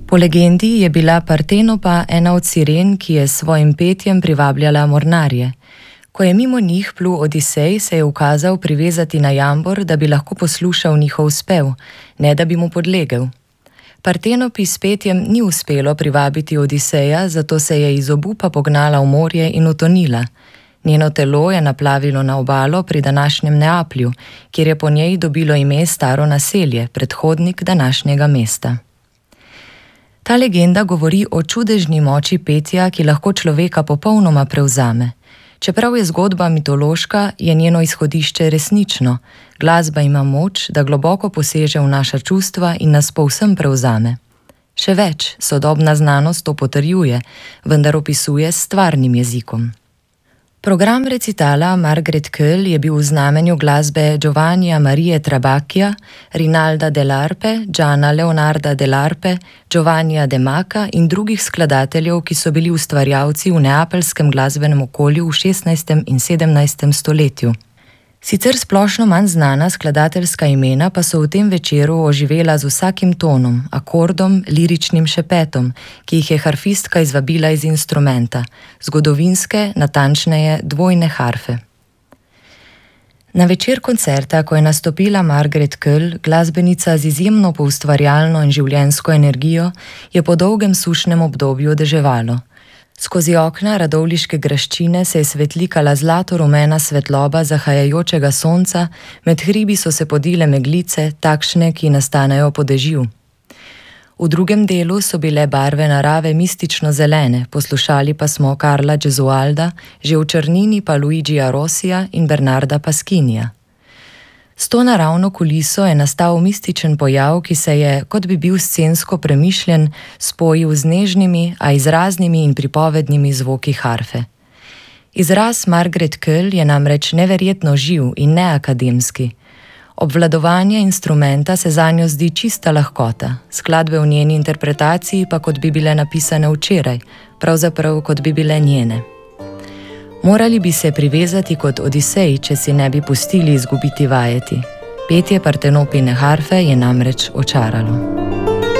Po legendi je bila Partenopa ena od siren, ki je s svojim petjem privabljala mornarje. Ko je mimo njih plul Odisej, se je ukazal privezati na jambor, da bi lahko poslušal njihov spev, ne da bi mu podlegel. Partenopi s petjem ni uspelo privabiti Odiseja, zato se je iz obupa pognala v morje in utonila. Njeno telo je naplavilo na obalo pri današnjem Neaplju, kjer je po njej dobilo ime staro naselje, predhodnik današnjega mesta. Ta legenda govori o čudežni moči petja, ki lahko človeka popolnoma prevzame. Čeprav je zgodba mitološka, je njeno izhodišče resnično. Glasba ima moč, da globoko poseže v naša čustva in nas povsem prevzame. Še več, sodobna znanost to potrjuje, vendar opisuje s stvarnim jezikom. Program recitala Margaret Köll je bil v znamenju glasbe Giovannija Marie Trabacchia, Rinalda dell'Arpe, Gianna Leonarda dell'Arpe, Giovannija de Maca in drugih skladateljev, ki so bili ustvarjalci v neapeljskem glasbenem okolju v 16. in 17. stoletju. Sicer splošno manj znana skladateljska imena pa so v tem večeru oživela z vsakim tonom, akordom, liričnim šepetom, ki jih je harfistka izvabila iz instrumenta, zgodovinske, natančneje dvojne harfe. Na večer koncerta, ko je nastopila Margaret Köll, glasbenica z izjemno poustvarjalno in življenjsko energijo, je po dolgem sušnem obdobju deževalo. Skozi okna radovljiške graščine se je svetlikala zlato-rumena svetloba zahajajočega sonca, med hribi so se podile meglice, takšne, ki nastanejo po dežju. V drugem delu so bile barve narave mistično zelene, poslušali pa smo Carla Gesualda, že v črnini pa Luigija Rossija in Bernarda Pasquinija. S to naravno kuliso je nastal mističen pojav, ki se je, kot bi bil scensko premišljen, spojil z nežnimi, a izraznimi in pripovednimi zvoki harfe. Izraz Margaret Köll je namreč neverjetno živ in neakademski. Obvladovanje instrumenta se zanjo zdi čista lahkota, skladbe v njeni interpretaciji pa kot bi bile napisane včeraj, pravzaprav kot bi bile njene. Morali bi se privezati kot Odisej, če si ne bi pustili izgubiti vajeti. Petje Partenopine harfe je namreč očaralo.